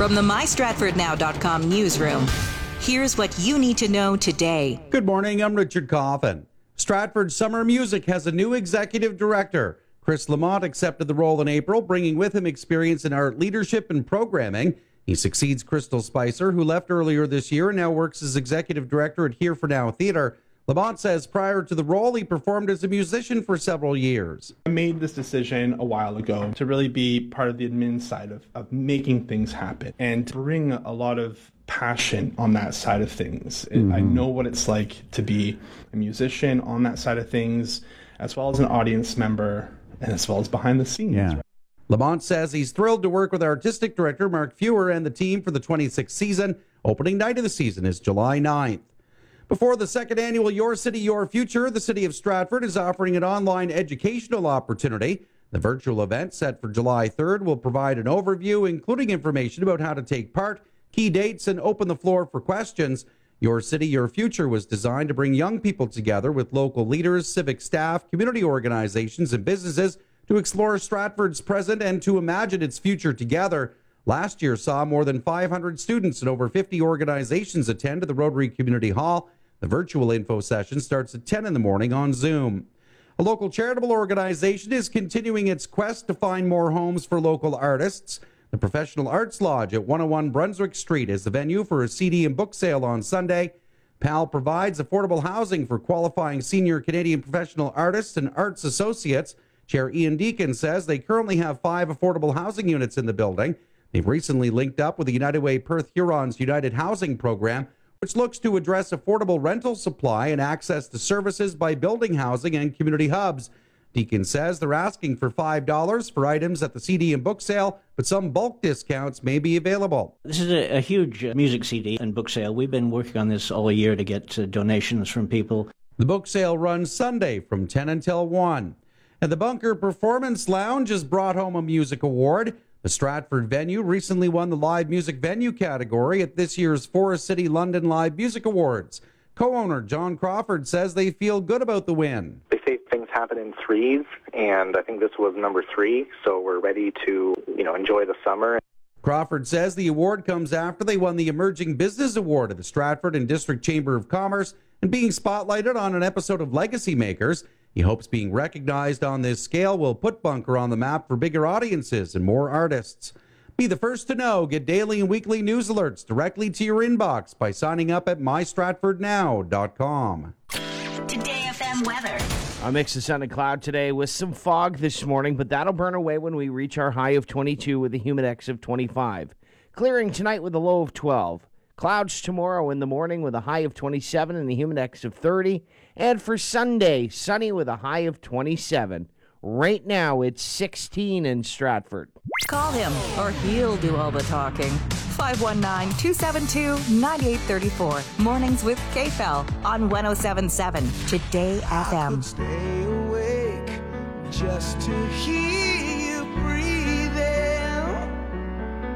From the MyStratfordNow.com newsroom, here's what you need to know today. Good morning, I'm Richard Coffin. Stratford Summer Music has a new executive director. Chris Lamont accepted the role in April, bringing with him experience in art leadership and programming. He succeeds Crystal Spicer, who left earlier this year and now works as executive director at Here for Now Theatre. Lamont says prior to the role, he performed as a musician for several years. I made this decision a while ago to really be part of the admin side of making things happen and to bring a lot of passion on that side of things. I know what it's like to be a musician on that side of things, as well as an audience member, and as well as behind the scenes. Yeah. Lamont says he's thrilled to work with artistic director Mark Fewer and the team for the 26th season. Opening night of the season is July 9th. Before the second annual Your City, Your Future, the City of Stratford is offering an online educational opportunity. The virtual event, set for July 3rd, will provide an overview, including information about how to take part, key dates, and open the floor for questions. Your City, Your Future was designed to bring young people together with local leaders, civic staff, community organizations, and businesses to explore Stratford's present and to imagine its future together. Last year saw more than 500 students and over 50 organizations attend to the Rotary Community Hall. The virtual info session starts at 10 in the morning on Zoom. A local charitable organization is continuing its quest to find more homes for local artists. The Professional Arts Lodge at 101 Brunswick Street is the venue for a CD and book sale on Sunday. PAL provides affordable housing for qualifying senior Canadian professional artists and arts associates. Chair Ian Deacon says they currently have 5 affordable housing units in the building. They've recently linked up with the United Way Perth Huron's United Housing Program, which looks to address affordable rental supply and access to services by building housing and community hubs. Deacon says they're asking for $5 for items at the CD and book sale, but some bulk discounts may be available. This is a huge music CD and book sale. We've been working on this all year to get donations from people. The book sale runs Sunday from 10 until 1. And the Bunker Performance Lounge has brought home a music award. The Stratford venue recently won the live music venue category at this year's Forest City London Live Music Awards. Co-owner John Crawford says they feel good about the win. They say things happen in threes, and I think this was number 3, so we're ready to, enjoy the summer. Crawford says the award comes after they won the Emerging Business Award at the Stratford and District Chamber of Commerce and being spotlighted on an episode of Legacy Makers. He hopes being recognized on this scale will put Bunker on the map for bigger audiences and more artists. Be the first to know. Get daily and weekly news alerts directly to your inbox by signing up at mystratfordnow.com. Today FM weather. A mix of sun and cloud today with some fog this morning, but that'll burn away when we reach our high of 22 with a humidex of 25. Clearing tonight with a low of 12. Clouds tomorrow in the morning with a high of 27 and a humidex of 30. And for Sunday, sunny with a high of 27. Right now, it's 16 in Stratford. Call him, or he'll do all the talking. 519-272-9834. Mornings with KFEL on 107.7 Today FM. Stay awake just to hear